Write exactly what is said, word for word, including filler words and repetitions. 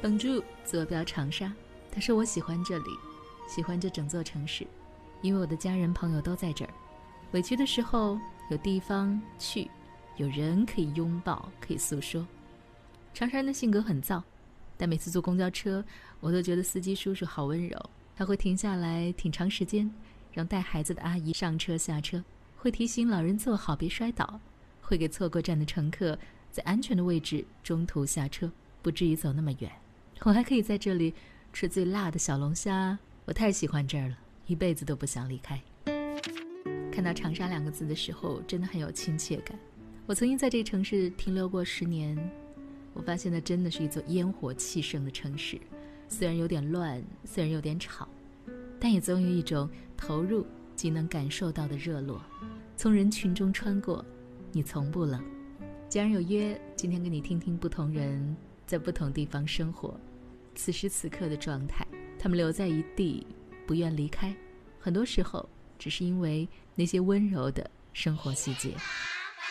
帮助坐标长沙，他说我喜欢这里，喜欢这整座城市，因为我的家人朋友都在这儿，委屈的时候有地方去，有人可以拥抱，可以诉说。长沙人的性格很躁，但每次坐公交车我都觉得司机叔叔好温柔，他会停下来挺长时间，让带孩子的阿姨上车下车，会提醒老人坐好别摔倒，会给错过站的乘客在安全的位置中途下车，不至于走那么远。我还可以在这里吃最辣的小龙虾，我太喜欢这儿了，一辈子都不想离开。看到长沙两个字的时候真的很有亲切感。我曾经在这个城市停留过十年，我发现它真的是一座烟火气盛的城市，虽然有点乱，虽然有点吵，但也总有一种投入即能感受到的热络。从人群中穿过，你从不冷。既然有约，今天跟你听听不同人在不同地方生活此时此刻的状态，他们留在一地不愿离开，很多时候只是因为那些温柔的生活细节。